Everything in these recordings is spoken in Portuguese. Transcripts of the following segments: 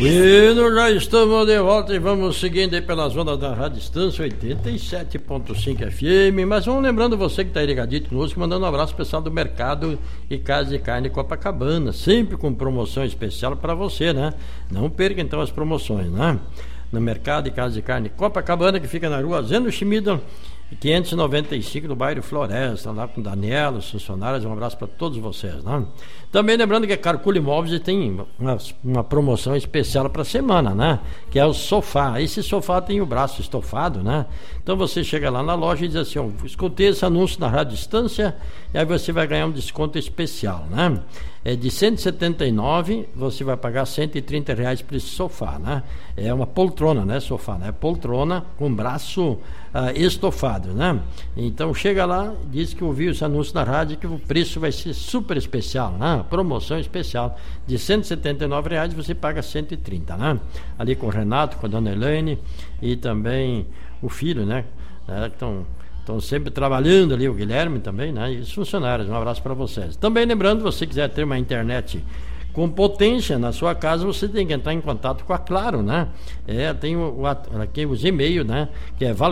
Bueno, já estamos de volta e vamos seguindo aí pelas ondas da Rádio Distância 87.5 FM. Mas vamos lembrando você que está aí ligadinho conosco, mandando um abraço pessoal do Mercado e Casa de Carne Copacabana, sempre com promoção especial para você, né? Não perca então as promoções, né? No Mercado e Casa de Carne Copacabana, que fica na rua Zeno Schmidl 595 do bairro Floresta, lá com o Daniela, os funcionários. Um abraço para todos vocês, né? Também lembrando que a Carcula Imóveis tem uma promoção especial para a semana, né? Que é o sofá. Esse sofá tem o braço estofado, né? Então você chega lá na loja e diz assim: ó, escutei esse anúncio na Rádio Distância, e aí você vai ganhar um desconto especial, né? É de 179, você vai pagar R$130 por esse sofá, né? É uma poltrona, né? Sofá, né? Poltrona com braço estofado, né? Então chega lá, diz que ouviu esse anúncio na rádio, que o preço vai ser super especial, né? Promoção especial de R$179, você paga 130, né? Ali com o Renato, com a dona Elaine e também o filho, né? Estão sempre trabalhando ali, o Guilherme também, né? E os funcionários. Um abraço para vocês. Também lembrando, se você quiser ter uma internet com potência na sua casa, você tem que entrar em contato com a Claro, né? Tem aqui os e-mails, né? Que é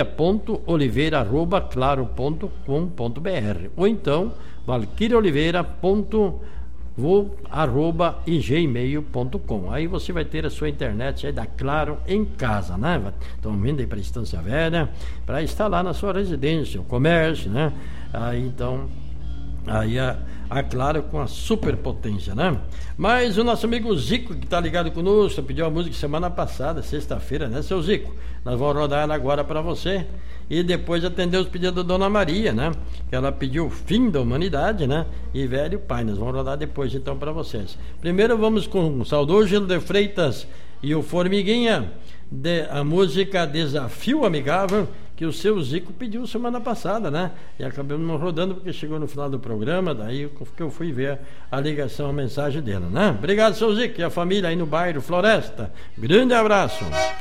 valquiria.oliveira@claro.com.br ou então valquiriaoliveira.gmail.com. Aí você vai ter a sua internet aí da Claro em casa, né? Estão vindo aí para a Estância Velha para instalar na sua residência, o comércio, né? Aí então, aí a Claro com a super potência, né? Mas o nosso amigo Zico, que está ligado conosco, pediu a música semana passada, sexta-feira, né, seu Zico? Nós vamos rodar ela agora para você e depois atender os pedidos da Dona Maria, né? Que ela pediu o Fim da Humanidade, né? E Velho Pai. Nós vamos rodar depois então para vocês. Primeiro vamos com o saudoso Gil de Freitas e o Formiguinha, a música Desafio Amigável, que o seu Zico pediu semana passada, né? E acabamos não rodando porque chegou no final do programa, daí que eu fui ver a ligação, a mensagem dela, né? Obrigado, seu Zico, e a família aí no bairro Floresta. Grande abraço.